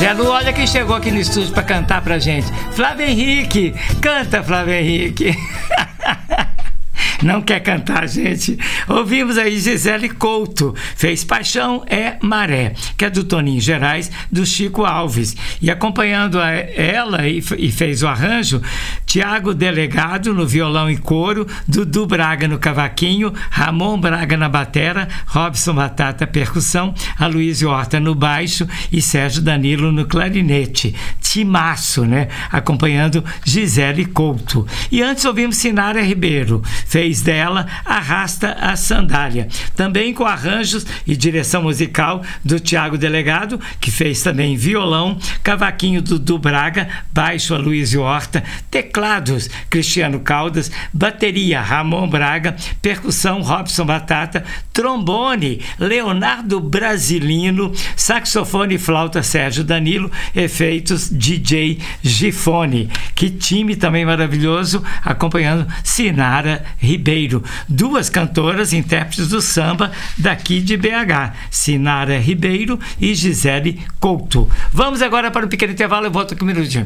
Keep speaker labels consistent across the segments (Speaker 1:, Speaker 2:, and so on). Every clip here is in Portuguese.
Speaker 1: Zé Lu, olha quem chegou aqui no estúdio pra cantar pra gente. Flávio Henrique. Canta, Flávio Henrique. Não quer cantar, gente? Ouvimos aí Gisele Couto, fez Paixão é Maré, que é do Toninho Gerais, do Chico Alves. E acompanhando ela e fez o arranjo, Tiago Delegado no violão e coro, Dudu Braga no cavaquinho, Ramon Braga na batera, Robson Batata percussão, Aloysio Horta no baixo e Sérgio Danilo no clarinete. Timaço, né? Acompanhando Gisele Couto. E antes ouvimos Sinara Ribeiro, fez dela Arrasta a Sandália, também com arranjos e direção musical do Tiago Delegado, que fez também violão, cavaquinho do Dudu Braga, baixo Aloysio Horta, teclados Cristiano Caldas, bateria Ramon Braga, percussão Robson Batata, trombone Leonardo Brasilino, saxofone e flauta Sérgio Danilo, efeitos DJ Gifone. Que time também maravilhoso, acompanhando Sinara Ribeiro, duas cantoras intérpretes do samba daqui de BH, Sinara Ribeiro e Gisele Couto. Vamos agora para um pequeno intervalo, eu volto aqui um minutinho.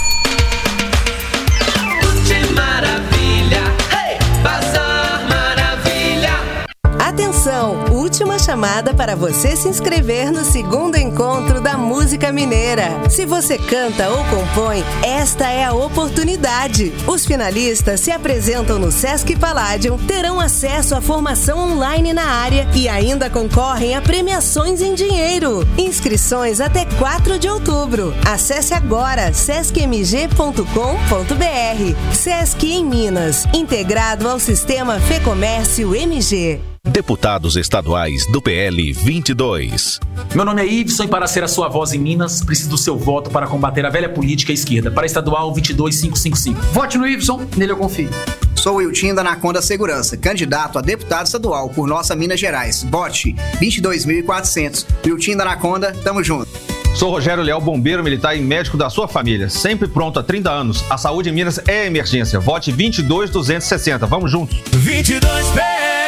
Speaker 2: Maravilha, hey! Bazar Maravilha.
Speaker 3: Atenção, última chamada para você se inscrever no segundo encontro da música mineira. Se você canta ou compõe, esta é a oportunidade. Os finalistas se apresentam no Sesc Palladium, terão acesso à formação online na área e ainda concorrem a premiações em dinheiro. Inscrições até 4 de outubro. Acesse agora sescmg.com.br. Sesc em Minas, integrado ao sistema Fecomércio MG.
Speaker 4: Deputados estaduais do PL 22.
Speaker 5: Meu nome é Iveson e para ser a sua voz em Minas, preciso do seu voto para combater a velha política esquerda. Para estadual 22555.
Speaker 6: Vote no Iveson, nele eu confio.
Speaker 7: Sou Wilton da Anaconda Segurança, candidato a deputado estadual por nossa Minas Gerais. Vote 22.400. Wilton da Anaconda, tamo junto.
Speaker 8: Sou Rogério Leal, bombeiro militar e médico da sua família. Sempre pronto há 30 anos. A saúde em Minas é emergência. Vote 22.260. Vamos juntos.
Speaker 2: 22 PL.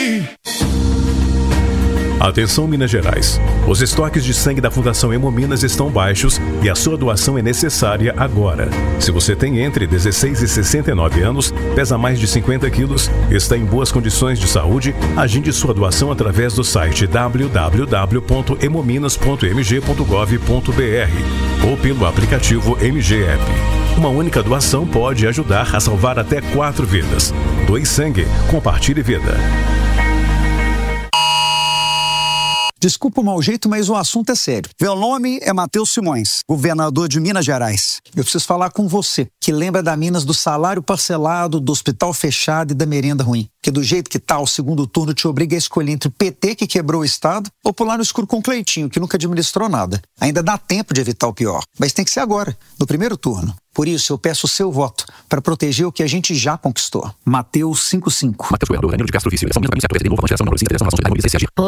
Speaker 9: Atenção, Minas Gerais. Os estoques de sangue da Fundação Hemominas estão baixos e a sua doação é necessária agora. Se você tem entre 16 e 69 anos, pesa mais de 50 quilos, está em boas condições de saúde, agende sua doação através do site www.hemominas.mg.gov.br ou pelo aplicativo MG App. Uma única doação pode ajudar a salvar até 4 vidas. Doe sangue, compartilhe vida.
Speaker 10: Desculpa o mau jeito, mas o assunto é sério. Meu nome é Matheus Simões, governador de Minas Gerais. Eu preciso falar com você, que lembra da Minas do salário parcelado, do hospital fechado e da merenda ruim. Que do jeito que tá, o segundo turno te obriga a escolher entre o PT, que quebrou o Estado, ou pular no escuro com o Cleitinho, que nunca administrou nada. Ainda dá tempo de evitar o pior, mas tem que ser agora, no primeiro turno. Por isso, eu peço o seu voto para proteger o que a gente já conquistou. Mateus 55.
Speaker 9: Mateus Goiano, Danilo de Castro Vício.